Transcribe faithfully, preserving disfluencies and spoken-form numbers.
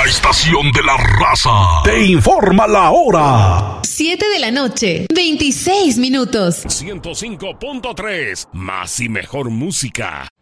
La estación de la raza te informa la hora. siete de la noche, veintiséis minutos. ciento cinco punto tres, más y mejor música.